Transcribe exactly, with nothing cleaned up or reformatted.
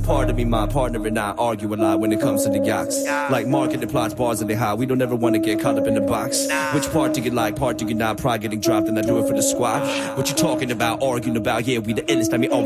Which part of me, my partner and I argue a lot when it comes to the yachts. Like marketing plots, bars and they high. We don't ever want to get caught up in the box. Which part do you like, part do you not? Pride getting dropped and I do it for the squad. What you talking about, arguing about? Yeah, we the illest. I mean, oh